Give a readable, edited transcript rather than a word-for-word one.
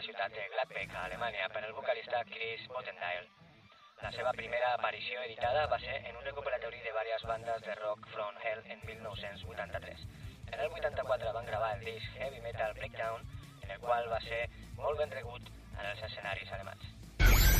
la ciutat de Gladbeck, a Alemanya, per el vocalista Chris Bottendiel. La seva primera aparició editada va ser en un recopilatori de diverses bandes de rock From Hell en 1983. En el 84 van gravar el disc Heavy Metal Breakdown, en el qual va ser molt ben rebut en els escenaris alemanys.